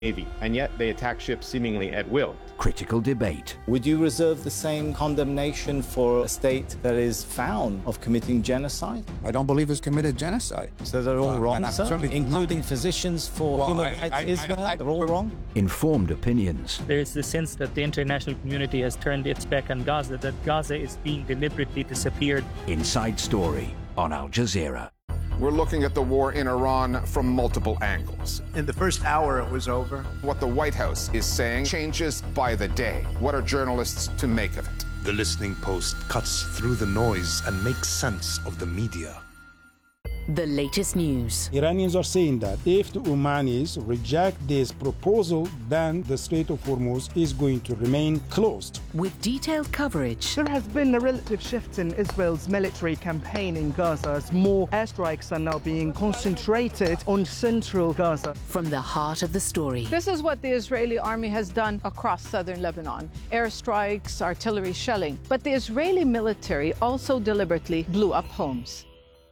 Navy, and yet they attack ships seemingly at will. Critical debate. Would you reserve the same condemnation for a state that is found of committing genocide? I don't believe it's committed genocide. So they're all wrong, sir? Including physicians for human rights Israel? They're all wrong? Informed opinions. There is the sense that the international community has turned its back on Gaza, that Gaza is being deliberately disappeared. Inside Story on Al Jazeera. We're looking at the war in Iran from multiple angles. In the first hour, it was over. What the White House is saying changes by the day. What are journalists to make of it? The Listening Post cuts through the noise and makes sense of the media. The latest news. Iranians are saying that if the Omanis reject this proposal, then the Strait of Hormuz is going to remain closed. With detailed coverage. There has been a relative shift in Israel's military campaign in Gaza as more airstrikes are now being concentrated on central Gaza. From the heart of the story. This is what the Israeli army has done across southern Lebanon. Airstrikes, artillery shelling. But the Israeli military also deliberately blew up homes.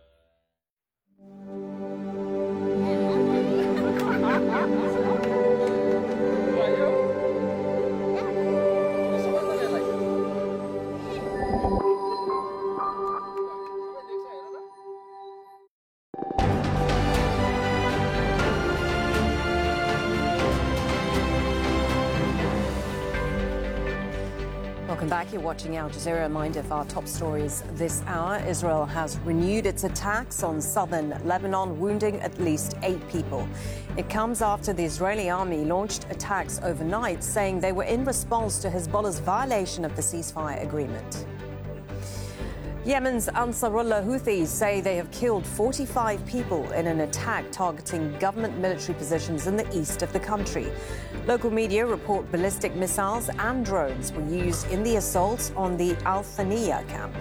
Welcome back. You're watching Al Jazeera. A reminder of our top stories this hour. Israel has renewed its attacks on southern Lebanon, wounding at least 8 people. It comes after the Israeli army launched attacks overnight, saying they were in response to Hezbollah's violation of the ceasefire agreement. Yemen's Ansarullah Houthis say they have killed 45 people in an attack targeting government military positions in the east of the country. Local media report ballistic missiles and drones were used in the assault on the Al Thaniya camp.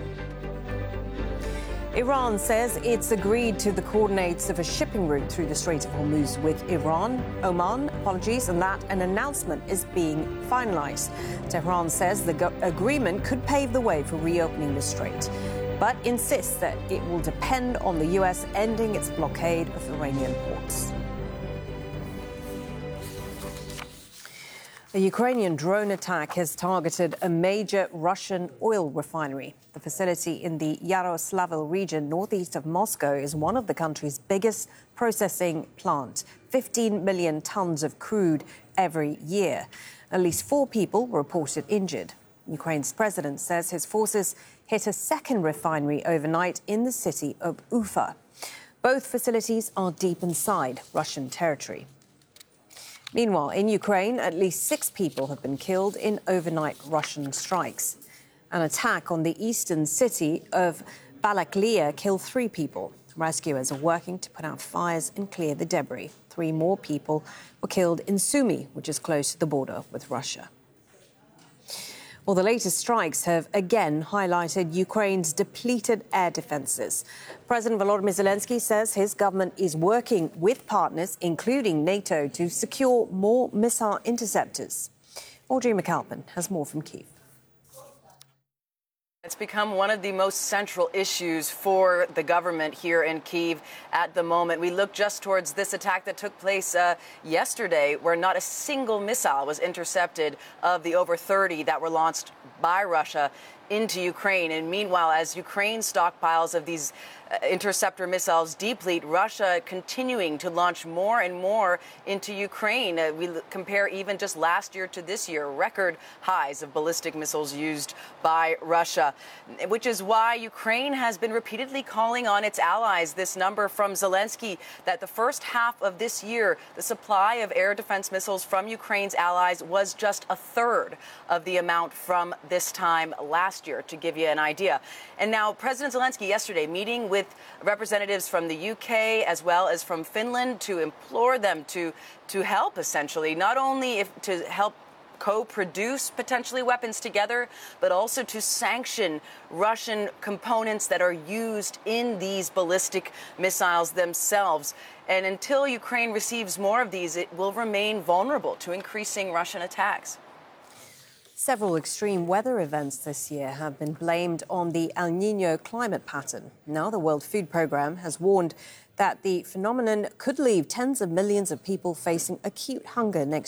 Iran says it's agreed to the coordinates of a shipping route through the Strait of Hormuz with Oman, and that an announcement is being finalized. Tehran says the agreement could pave the way for reopening the strait, but insists that it will depend on the U.S. ending its blockade of Iranian ports. A Ukrainian drone attack has targeted a major Russian oil refinery. The facility in the Yaroslavl region, northeast of Moscow, is one of the country's biggest processing plant, 15 million tons of crude every year. At least 4 people were reported injured. Ukraine's president says his forces hit a second refinery overnight in the city of Ufa. Both facilities are deep inside Russian territory. Meanwhile, in Ukraine, at least 6 people have been killed in overnight Russian strikes. An attack on the eastern city of Balaklia killed 3 people. Rescuers are working to put out fires and clear the debris. 3 more people were killed in Sumy, which is close to the border with Russia. Well, the latest strikes have again highlighted Ukraine's depleted air defences. President Volodymyr Zelensky says his government is working with partners, including NATO, to secure more missile interceptors. Audrey McAlpin has more from Kyiv. It's become one of the most central issues for the government here in Kyiv at the moment. We look just towards this attack that took place yesterday, where not a single missile was intercepted of the over 30 that were launched by Russia into Ukraine. And meanwhile, as Ukraine stockpiles of these interceptor missiles deplete, Russia continuing to launch more and more into Ukraine. We compare even just last year to this year, record highs of ballistic missiles used by Russia, which is why Ukraine has been repeatedly calling on its allies. This number from Zelensky, that the first half of this year, the supply of air defense missiles from Ukraine's allies was just a third of the amount from this time last year, to give you an idea. And now President Zelensky yesterday meeting with representatives from the UK as well as from Finland to implore them to help, essentially, not only to help co-produce potentially weapons together, but also to sanction Russian components that are used in these ballistic missiles themselves. And until Ukraine receives more of these, it will remain vulnerable to increasing Russian attacks. Several extreme weather events this year have been blamed on the El Niño climate pattern. Now the World Food Programme has warned that the phenomenon could leave tens of millions of people facing acute hunger next